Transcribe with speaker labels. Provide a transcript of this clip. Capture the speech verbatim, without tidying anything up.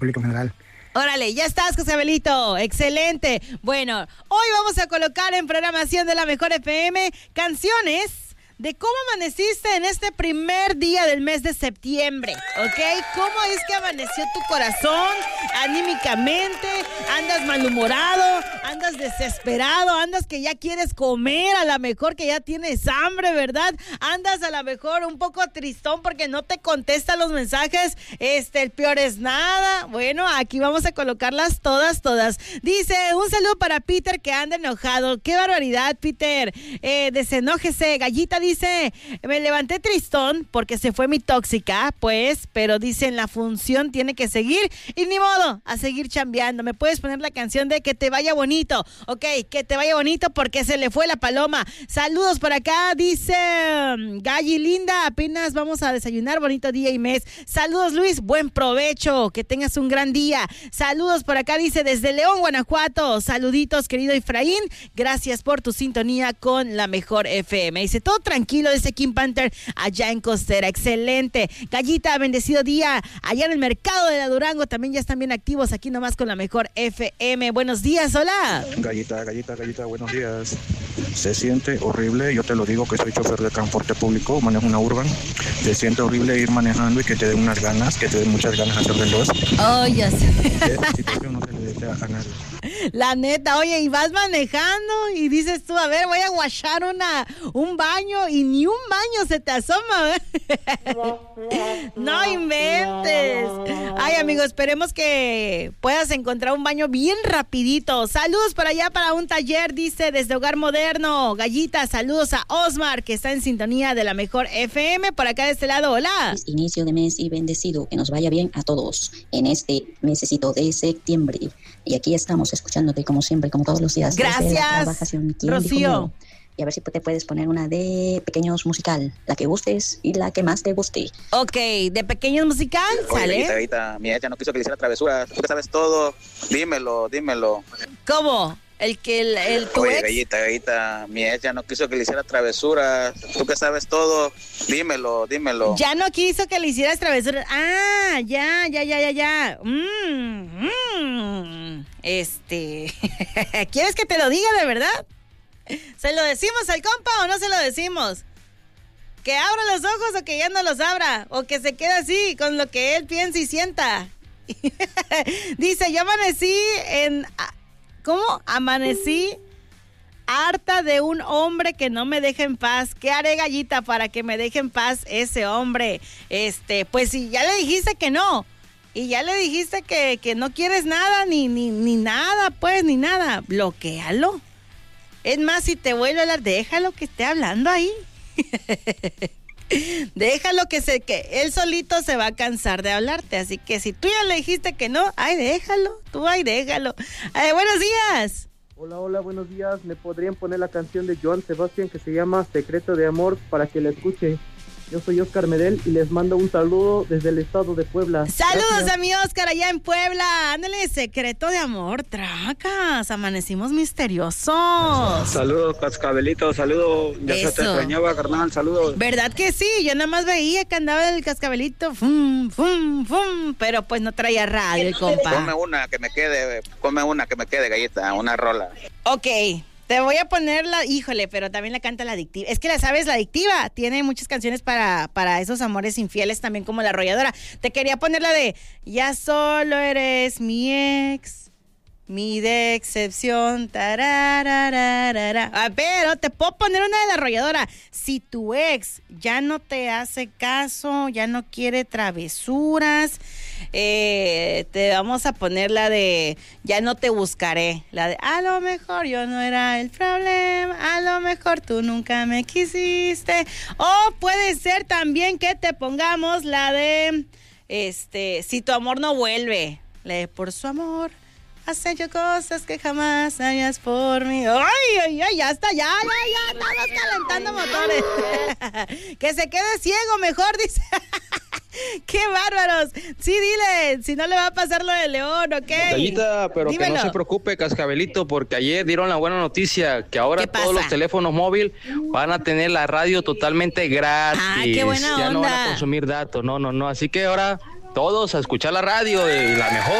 Speaker 1: público en general.
Speaker 2: Órale, ya estás, Cascabelito. Excelente. Bueno, hoy vamos a colocar en programación de la Mejor F M canciones de cómo amaneciste en este primer día del mes de septiembre, ¿ok? ¿Cómo es que amaneció tu corazón anímicamente? ¿Andas malhumorado? ¿Andas desesperado? ¿Andas que ya quieres comer? A lo mejor que ya tienes hambre, ¿verdad? ¿Andas a lo mejor un poco tristón porque no te contestan los mensajes? Este, el peor es nada. Bueno, aquí vamos a colocarlas todas, todas. Dice, un saludo para Peter que anda enojado. ¡Qué barbaridad, Peter! Eh, desenójese. Gallita dice, Dice, me levanté tristón porque se fue mi tóxica, pues, pero dicen la función tiene que seguir y ni modo, a seguir chambeando. ¿Me puedes poner la canción de que te vaya bonito? Ok, que te vaya bonito porque se le fue la paloma. Saludos por acá, dice Galli Linda, apenas vamos a desayunar, bonito día y mes. Saludos Luis, buen provecho, que tengas un gran día. Saludos por acá, dice desde León, Guanajuato. Saluditos, querido Efraín, gracias por tu sintonía con la Mejor F M. Dice, todo tranquilo. Tranquilo, dice Kim Panther, allá en Costera, excelente. Gallita, bendecido día, allá en el mercado de la Durango, también ya están bien activos, aquí nomás con la Mejor F M. Buenos días, hola.
Speaker 3: Gallita, Gallita, Gallita, buenos días. Se siente horrible, yo te lo digo que soy chofer de transporte público, manejo una Urban. Se siente horrible ir manejando y que te den unas ganas, que te den muchas ganas de hacer del dos.
Speaker 2: Oh, ya sé.
Speaker 3: Esa situación no se le desea a nadie.
Speaker 2: La neta, oye, y vas manejando y dices tú, a ver, voy a guachar una, un baño y ni un baño se te asoma, ¿eh? No inventes. Ay, amigo, esperemos que puedas encontrar un baño bien rapidito. Saludos para allá, para un taller, dice, desde Hogar Moderno. Gallita, saludos a Osmar, que está en sintonía de la Mejor F M. Por acá de este lado, hola.
Speaker 4: Inicio de mes y bendecido, que nos vaya bien a todos en este mesecito de septiembre. Y aquí estamos escuchándote como siempre, como todos los días.
Speaker 2: Gracias, Rocío.
Speaker 4: Y a ver si te puedes poner una de Pequeños musical, la que gustes y la que más te guste.
Speaker 2: Ok, de Pequeños musical, ¿sale?
Speaker 5: Oye, Gallita, mi ella no quiso que le hiciera travesuras. Tú que sabes todo, dímelo, dímelo.
Speaker 2: ¿Cómo? El que el, el tu
Speaker 5: Oye,
Speaker 2: ex...
Speaker 5: Gallita, Gallita, mi ella no quiso que le hiciera travesuras. Tú que sabes todo, dímelo, dímelo.
Speaker 2: Ya no quiso que le hicieras travesuras. Ah, ya, ya, ya, ya, ya. Mm, mm. Este, ¿quieres que te lo diga de verdad? ¿Se lo decimos al compa o no se lo decimos? ¿Que abra los ojos o que ya no los abra? ¿O que se quede así con lo que él piensa y sienta? Dice, yo amanecí en... ¿Cómo? Amanecí harta de un hombre que no me deja en paz. ¿Qué haré, Gallita, para que me deje en paz ese hombre? Este, pues si ya le dijiste que no, y ya le dijiste que, que no quieres nada, ni, ni, ni nada, pues, ni nada, bloquéalo. Es más, si te vuelve a hablar, déjalo que esté hablando ahí. Déjalo que se, que él solito se va a cansar de hablarte. Así que si tú ya le dijiste que no, ay, déjalo, tú ay, déjalo. Ay, buenos días.
Speaker 6: Hola, hola, buenos días. ¿Me podrían poner la canción de Joan Sebastián que se llama Secreto de Amor para que la escuche? Yo soy Oscar Medel y les mando un saludo desde el estado de Puebla.
Speaker 2: Saludos.
Speaker 6: Gracias.
Speaker 2: A mi Oscar allá en Puebla. Ándale, Secreto de Amor, tracas. Amanecimos misteriosos.
Speaker 7: Saludos, Cascabelito, saludos. Ya
Speaker 2: Eso.
Speaker 7: se te extrañaba, carnal, saludos.
Speaker 2: ¿Verdad que sí? Yo nada más veía que andaba el Cascabelito, fum, fum, fum, pero pues no traía radio el compa.
Speaker 5: Ponme una que me quede, ponme una que me quede, Gallita, una rola.
Speaker 2: Ok. Te voy a poner la, híjole, pero también la canta La Adictiva. Es que la sabes, La Adictiva tiene muchas canciones para, para esos amores infieles, también como La Arrolladora. Te quería poner la de Ya solo eres mi ex, mi de excepción, tararararara. Ah, pero te puedo poner una de La Arrolladora. Si tu ex ya no te hace caso, ya no quiere travesuras, eh, te vamos a poner la de Ya no te buscaré, la de a lo mejor yo no era el problema, a lo mejor tú nunca me quisiste. O puede ser también que te pongamos la de este Si tu amor no vuelve, la de Por su amor has hecho cosas que jamás harías por mí. Ay, ay, ay, ya está, ya, ya, ya, estamos calentando motores. Que se quede ciego mejor, dice. ¡Qué bárbaros! Sí, dile, si no le va a pasar lo de León, ¿ok?
Speaker 7: Gallita, pero
Speaker 2: Dímelo.
Speaker 7: que no se preocupe, Cascabelito, porque ayer dieron la buena noticia que ahora todos los teléfonos móviles van a tener la radio totalmente gratis.
Speaker 2: Ah, qué buena
Speaker 7: ya no van
Speaker 2: onda.
Speaker 7: a consumir datos, no, no, no. Así que ahora todos a escuchar la radio, y la mejor.